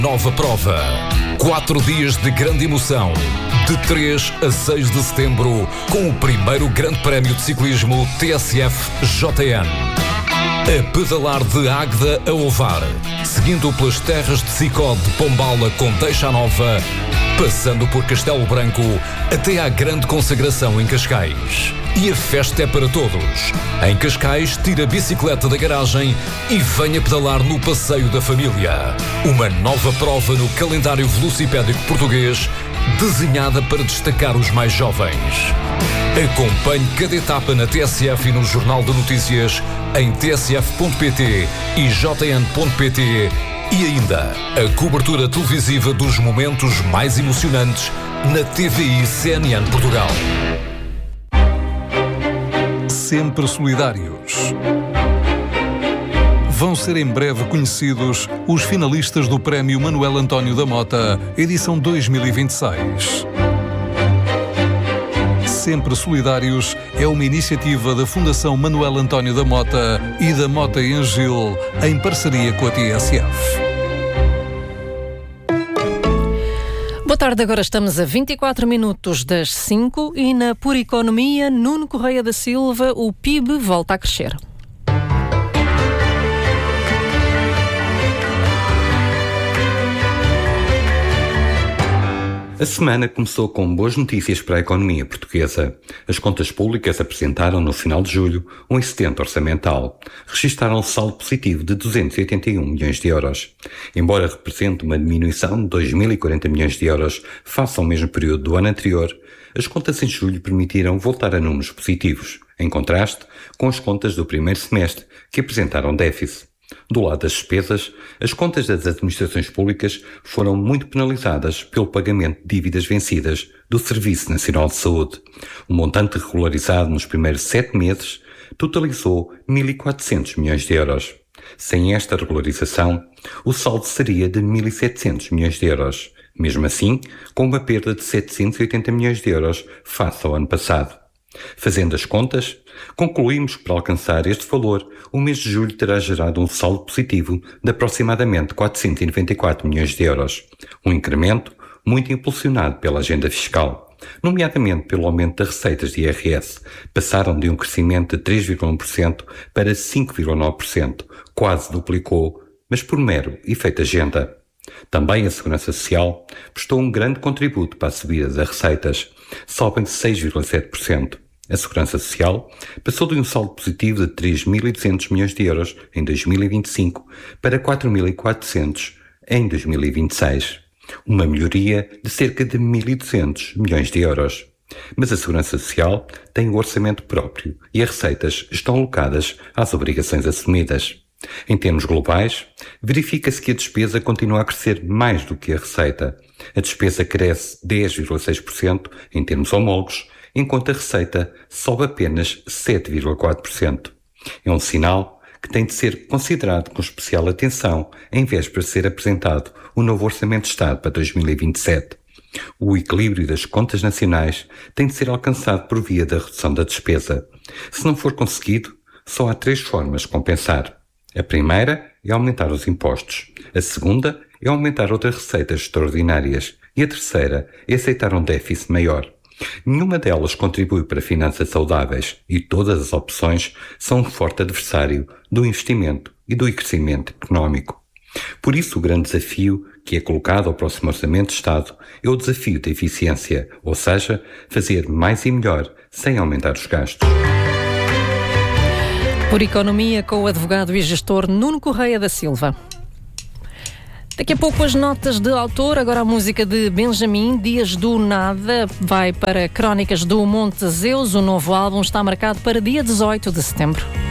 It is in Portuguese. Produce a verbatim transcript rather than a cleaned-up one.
Nova prova. Quatro dias de grande emoção. De três a seis de setembro, com o primeiro grande prémio de ciclismo T S F J N. A pedalar de Águeda a Ovar, seguindo pelas terras de Sicó de Pombala com Deixa Nova, passando por Castelo Branco até à grande consagração em Cascais. E a festa é para todos. Em Cascais, tira a bicicleta da garagem e venha pedalar no Passeio da Família. Uma nova prova no calendário velocipédico português, desenhada para destacar os mais jovens. Acompanhe cada etapa na T S F e no Jornal de Notícias em t s f ponto p t e j n ponto p t e ainda a cobertura televisiva dos momentos mais emocionantes na T V I C N N Portugal. Sempre solidários. Vão ser em breve conhecidos os finalistas do Prémio Manuel António da Mota, edição dois mil e vinte e seis. Sempre Solidários é uma iniciativa da Fundação Manuel António da Mota e da Mota em Gil, em parceria com a T S F. Boa tarde, agora estamos a vinte e quatro minutos das cinco e na Pura Economia, Nuno Correia da Silva, o P I B volta a crescer. A semana começou com boas notícias para a economia portuguesa. As contas públicas apresentaram, no final de julho, um excedente orçamental. Registaram um saldo positivo de duzentos e oitenta e um milhões de euros. Embora represente uma diminuição de dois mil e quarenta milhões de euros face ao mesmo período do ano anterior, as contas em julho permitiram voltar a números positivos, em contraste com as contas do primeiro semestre, que apresentaram déficit. Do lado das despesas, as contas das administrações públicas foram muito penalizadas pelo pagamento de dívidas vencidas do Serviço Nacional de Saúde. O montante regularizado nos primeiros sete meses totalizou mil e quatrocentos milhões de euros. Sem esta regularização, o saldo seria de mil e setecentos milhões de euros, mesmo assim com uma perda de setecentos e oitenta milhões de euros face ao ano passado. Fazendo as contas, concluímos que para alcançar este valor, o mês de julho terá gerado um saldo positivo de aproximadamente quatrocentos e noventa e quatro milhões de euros, um incremento muito impulsionado pela agenda fiscal, nomeadamente pelo aumento das receitas de I R S, passaram de um crescimento de três vírgula um por cento para cinco vírgula nove por cento, quase duplicou, mas por mero efeito agenda. Também a Segurança Social prestou um grande contributo para a subida das receitas, sobem seis vírgula sete por cento. A Segurança Social passou de um saldo positivo de três mil e duzentos milhões de euros em dois mil e vinte e cinco para quatro mil e quatrocentos em dois mil e vinte e seis, uma melhoria de cerca de mil e duzentos milhões de euros. Mas a Segurança Social tem o orçamento próprio e as receitas estão alocadas às obrigações assumidas. Em termos globais, verifica-se que a despesa continua a crescer mais do que a receita. A despesa cresce dez vírgula seis por cento em termos homólogos, enquanto a receita sobe apenas sete vírgula quatro por cento. É um sinal que tem de ser considerado com especial atenção em véspera de ser apresentado o novo Orçamento de Estado para dois mil e vinte e sete. O equilíbrio das contas nacionais tem de ser alcançado por via da redução da despesa. Se não for conseguido, só há três formas de compensar. A primeira é aumentar os impostos. A segunda é aumentar outras receitas extraordinárias. E a terceira é aceitar um déficit maior. Nenhuma delas contribui para finanças saudáveis e todas as opções são um forte adversário do investimento e do crescimento económico. Por isso, o grande desafio que é colocado ao próximo Orçamento de Estado é o desafio da eficiência, ou seja, fazer mais e melhor sem aumentar os gastos. Por Economia, com o advogado e gestor Nuno Correia da Silva. Daqui a pouco as notas de autor, agora a música de Benjamin, Dias do Nada, vai para Crónicas do Monte Zeus. O novo álbum está marcado para dia dezoito de setembro.